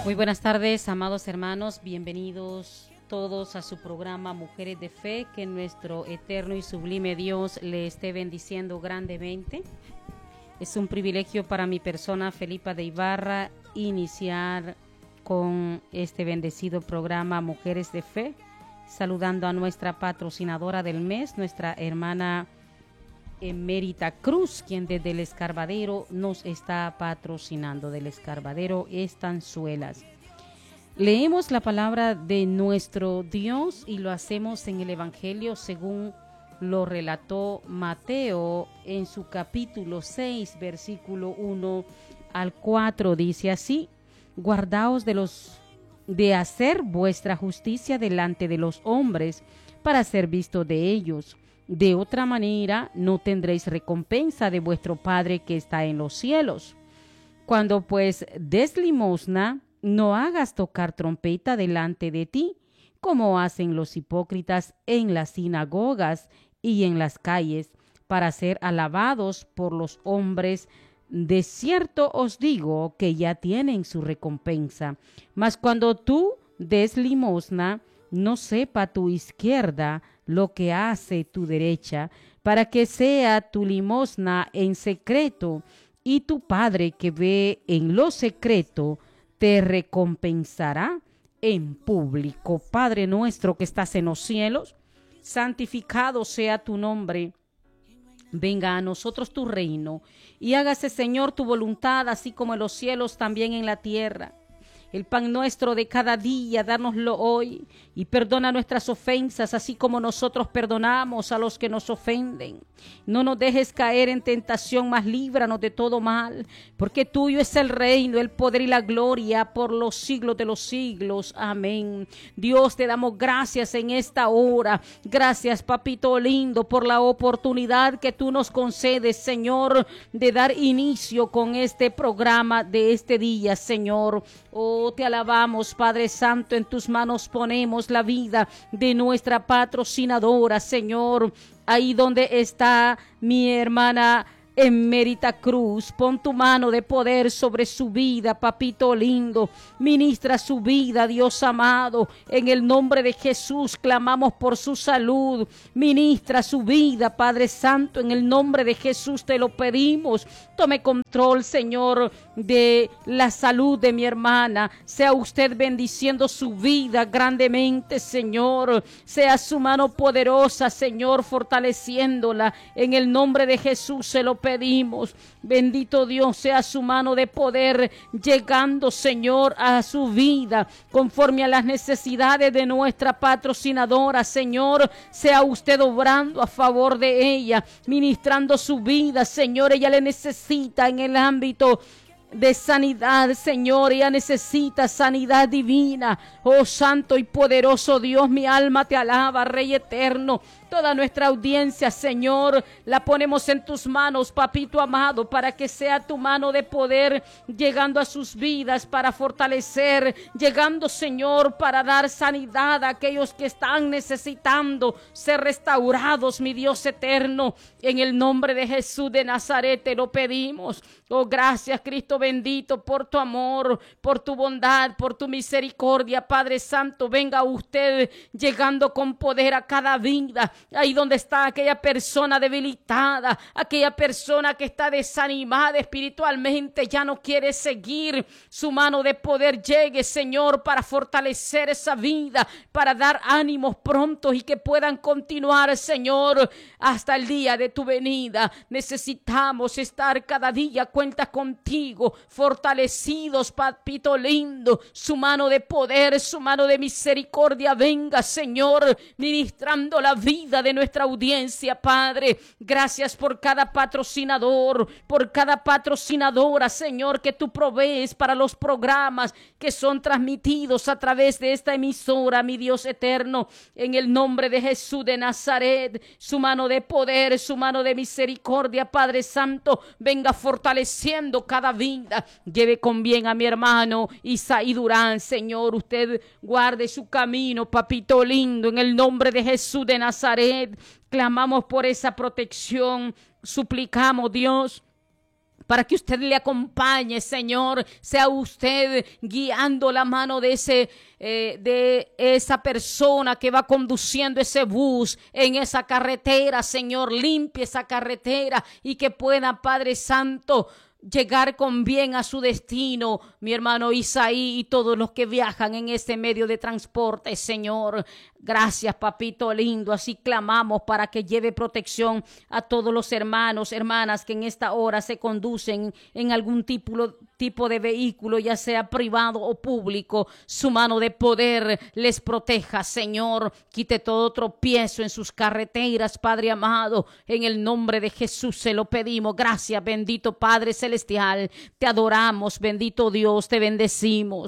Muy buenas tardes, amados hermanos, bienvenidos todos a su programa Mujeres de Fe, que nuestro eterno y sublime Dios le esté bendiciendo grandemente. Es un privilegio para mi persona, Felipa de Ibarra, iniciar con este bendecido programa Mujeres de Fe, saludando a nuestra patrocinadora del mes, nuestra hermana Emérita Cruz, quien desde el Escarbadero nos está patrocinando, del Escarbadero Estanzuelas. Leemos la palabra de nuestro Dios y lo hacemos en el Evangelio según lo relató Mateo en su capítulo 6, versículo 1 al 4. Dice así: guardaos de hacer vuestra justicia delante de los hombres para ser visto de ellos. De otra manera no tendréis recompensa de vuestro Padre que está en los cielos. Cuando pues des limosna, no hagas tocar trompeta delante de ti, como hacen los hipócritas en las sinagogas y en las calles, para ser alabados por los hombres. De cierto os digo que ya tienen su recompensa. Mas cuando tú des limosna, no sepa tu izquierda lo que hace tu derecha, para que sea tu limosna en secreto, y tu Padre que ve en lo secreto te recompensará en público. Padre nuestro que estás en los cielos, santificado sea tu nombre. Venga a nosotros tu reino, y hágase, Señor, tu voluntad, así como en los cielos, también en la tierra. El pan nuestro de cada día, dárnoslo hoy, y perdona nuestras ofensas, así como nosotros perdonamos a los que nos ofenden. No nos dejes caer en tentación, mas líbranos de todo mal, porque tuyo es el reino, el poder y la gloria por los siglos de los siglos. Amén. Dios, te damos gracias en esta hora. Gracias, papito lindo, por la oportunidad que tú nos concedes, Señor, de dar inicio con este programa de este día, Señor. Oh, te alabamos, Padre Santo, en tus manos ponemos la vida de nuestra patrocinadora, Señor. Ahí donde está mi hermana Emérita Cruz, pon tu mano de poder sobre su vida, papito lindo. Ministra su vida, Dios amado. En el nombre de Jesús clamamos por su salud. Ministra su vida, Padre Santo. En el nombre de Jesús te lo pedimos. Tome control, Señor, de la salud de mi hermana. Sea usted bendiciendo su vida grandemente, Señor. Sea su mano poderosa, Señor, fortaleciéndola. En el nombre de Jesús se lo pedimos. Bendito Dios, sea su mano de poder llegando, Señor, a su vida conforme a las necesidades de nuestra patrocinadora, Señor. Sea usted obrando a favor de ella, ministrando su vida, Señor. Ella le necesita en el ámbito de sanidad, Señor. Ella necesita sanidad divina. Oh santo y poderoso Dios, mi alma te alaba, Rey eterno. Toda nuestra audiencia, Señor, la ponemos en tus manos, papito amado, para que sea tu mano de poder llegando a sus vidas, para fortalecer, llegando, Señor, para dar sanidad a aquellos que están necesitando ser restaurados, mi Dios eterno. En el nombre de Jesús de Nazaret te lo pedimos. Oh, gracias, Cristo bendito, por tu amor, por tu bondad, por tu misericordia, Padre Santo. Venga usted llegando con poder a cada vida. Ahí donde está aquella persona debilitada, aquella persona que está desanimada espiritualmente, ya no quiere seguir. Su mano de poder llegue, Señor, para fortalecer esa vida, para dar ánimos prontos y que puedan continuar, Señor, hasta el día de tu venida. Necesitamos estar cada día, cuenta contigo, fortalecidos, papito lindo. Su mano de poder, su mano de misericordia, venga, Señor, ministrando la vida de nuestra audiencia, Padre. Gracias por cada patrocinador, por cada patrocinadora, Señor, que tú provees para los programas que son transmitidos a través de esta emisora, mi Dios eterno. En el nombre de Jesús de Nazaret, su mano de poder, su mano de misericordia, Padre Santo, venga fortaleciendo cada vida. Lleve con bien a mi hermano Isaí Durán, Señor. Usted guarde su camino, papito lindo, en el nombre de Jesús de Nazaret. Clamamos por esa protección, suplicamos, Dios, para que usted le acompañe, Señor. Sea usted guiando la mano de esa persona que va conduciendo ese bus en esa carretera, Señor. Limpie esa carretera y que pueda, Padre Santo, llegar con bien a su destino, mi hermano Isaí y todos los que viajan en este medio de transporte, Señor. Gracias, papito lindo. Así clamamos para que lleve protección a todos los hermanos, hermanas que en esta hora se conducen en algún tipo de vehículo, ya sea privado o público. Su mano de poder les proteja, Señor. Quite todo tropiezo en sus carreteras, Padre amado. En el nombre de Jesús se lo pedimos. Gracias, bendito Padre celestial. Te adoramos, bendito Dios, te bendecimos.